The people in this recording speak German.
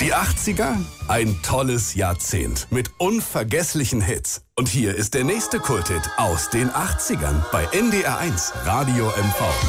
Die 80er? Ein tolles Jahrzehnt mit unvergesslichen Hits. Und hier ist der nächste Kulthit aus den 80ern bei NDR 1 Radio MV.